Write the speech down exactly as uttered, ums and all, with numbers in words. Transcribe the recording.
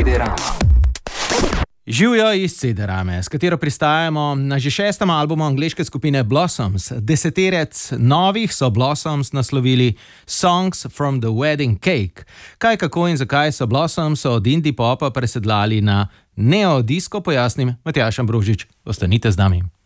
C D-Rama. Živijo iz C D-Rame, s katero pristajamo na že šestem albumu angleške skupine Blossoms. Deseterec novih so Blossoms naslovili Songs from the Wedding Cake. Kaj, kako in zakaj so Blossoms od indie popa presedlali na neodisko, pojasnim Matjaž Ambrožič. Ostanite z nami.